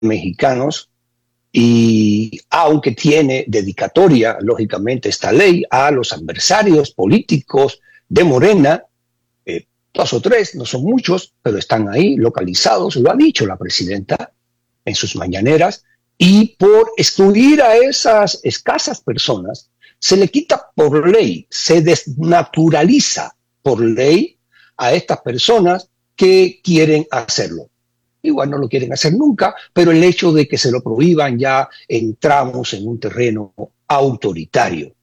mexicanos, y aunque tiene dedicatoria, lógicamente, esta ley a los adversarios políticos de Morena, 2 o 3, no son muchos, pero están ahí localizados, lo ha dicho la presidenta en sus mañaneras, y por excluir a esas escasas personas, se le quita por ley, se desnaturaliza por ley a estas personas que quieren hacerlo. Igual no lo quieren hacer nunca, pero el hecho de que se lo prohíban, ya entramos en un terreno autoritario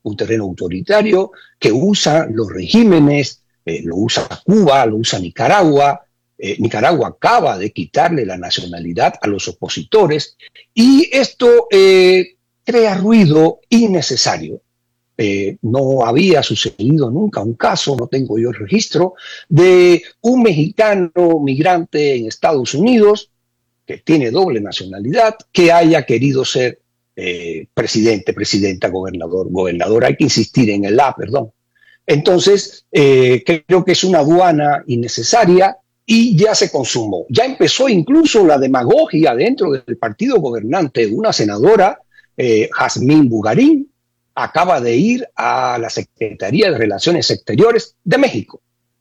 que usa los regímenes, lo usa Cuba, lo usa Nicaragua. Nicaragua acaba de quitarle la nacionalidad a los opositores, y esto crea ruido innecesario. No había sucedido nunca un caso, no tengo yo el registro, de un mexicano migrante en Estados Unidos que tiene doble nacionalidad, que haya querido ser presidente, presidenta, gobernador, gobernadora. Hay que insistir en el perdón. Entonces, creo que es una aduana innecesaria y ya se consumó. Ya empezó incluso la demagogia dentro del partido gobernante. Una senadora, Jazmín Bugarín, acaba de ir a la Secretaría de Relaciones Exteriores de México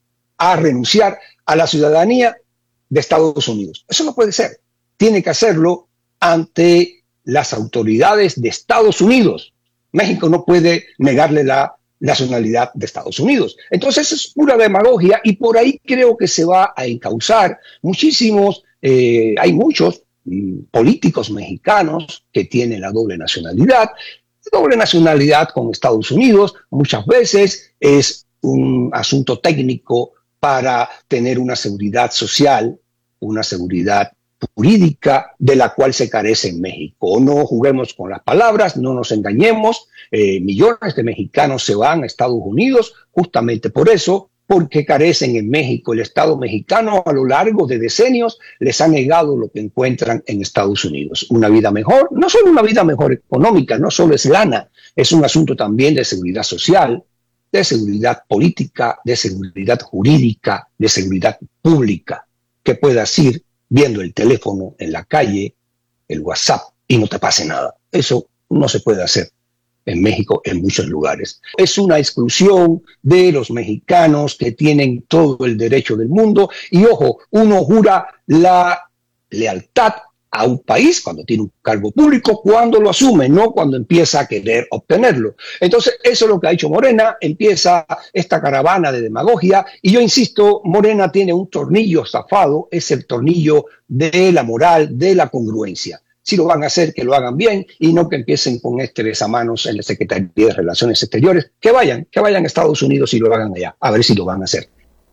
a renunciar a la ciudadanía de Estados Unidos. Eso no puede ser. Tiene que hacerlo ante las autoridades de Estados Unidos. México no puede negarle la nacionalidad de Estados Unidos. Entonces es pura demagogia, y por ahí creo que se va a encauzar muchísimos, hay muchos políticos mexicanos que tienen la doble nacionalidad. Doble nacionalidad con Estados Unidos muchas veces es un asunto técnico para tener una seguridad social, una seguridad jurídica de la cual se carece en México. No juguemos con las palabras, no nos engañemos. Millones de mexicanos se van a Estados Unidos justamente por eso, porque carecen en México. El Estado mexicano a lo largo de decenios les ha negado lo que encuentran en Estados Unidos. Una vida mejor, no solo una vida mejor económica, no solo es lana, es un asunto también de seguridad social, de seguridad política, de seguridad jurídica, de seguridad pública, que puedas ir viendo el teléfono en la calle, el WhatsApp, y no te pase nada. Eso no se puede hacer en México en muchos lugares. Es una exclusión de los mexicanos que tienen todo el derecho del mundo, y ojo, uno jura la lealtad a un país cuando tiene un cargo público, cuando lo asume, no cuando empieza a querer obtenerlo. Entonces, eso es lo que ha hecho Morena. Empieza esta caravana de demagogia, y yo insisto, Morena tiene un tornillo zafado, es el tornillo de la moral, de la congruencia. Si lo van a hacer, que lo hagan bien, y no que empiecen con besamanos en la Secretaría de Relaciones Exteriores. Que vayan a Estados Unidos y lo hagan allá, a ver si lo van a hacer.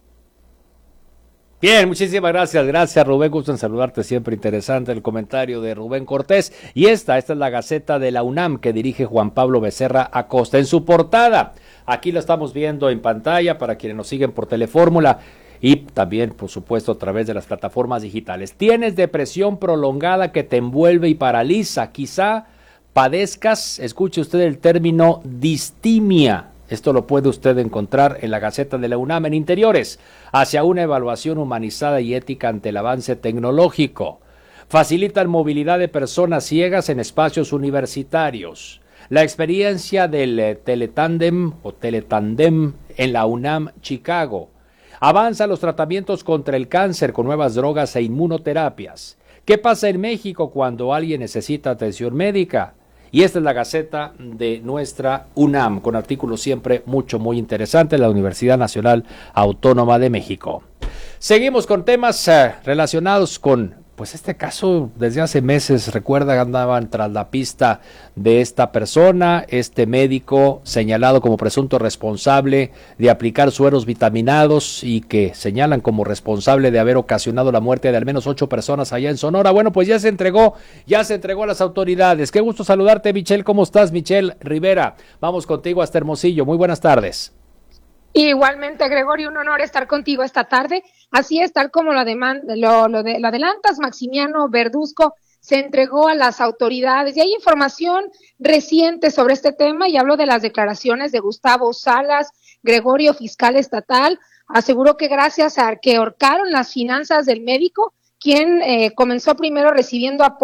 Bien, muchísimas gracias. Gracias, Rubén. Gusto en saludarte. Siempre interesante el comentario de Rubén Cortés. Y esta es la Gaceta de la UNAM que dirige Juan Pablo Becerra Acosta. En su portada, aquí lo estamos viendo en pantalla para quienes nos siguen por Telefórmula y también, por supuesto, a través de las plataformas digitales. Tienes depresión prolongada que te envuelve y paraliza. Quizá padezcas, escuche usted el término distimia. Esto lo puede usted encontrar en la Gaceta de la UNAM en Interiores, hacia una evaluación humanizada y ética ante el avance tecnológico. Facilitan movilidad de personas ciegas en espacios universitarios. La experiencia del teletandem en la UNAM Chicago. Avanza los tratamientos contra el cáncer con nuevas drogas e inmunoterapias. ¿Qué pasa en México cuando alguien necesita atención médica? Y esta es la Gaceta de nuestra UNAM, con artículos siempre muy interesantes, la Universidad Nacional Autónoma de México. Seguimos con temas relacionados con, pues este caso desde hace meses, recuerda, andaban tras la pista de esta persona, este médico señalado como presunto responsable de aplicar sueros vitaminados y que señalan como responsable de haber ocasionado la muerte de al menos 8 personas allá en Sonora. Bueno, pues ya se entregó a las autoridades. Qué gusto saludarte, Michelle. ¿Cómo estás, Michelle Rivera? Vamos contigo hasta Hermosillo. Muy buenas tardes. Igualmente, Gregorio, un honor estar contigo esta tarde. Así es, tal como lo adelantas, Maximiano Verduzco se entregó a las autoridades y hay información reciente sobre este tema, y hablo de las declaraciones de Gustavo Salas, Gregorio, fiscal estatal. Aseguró que gracias a que ahorcaron las finanzas del médico, quien comenzó primero recibiendo apoyo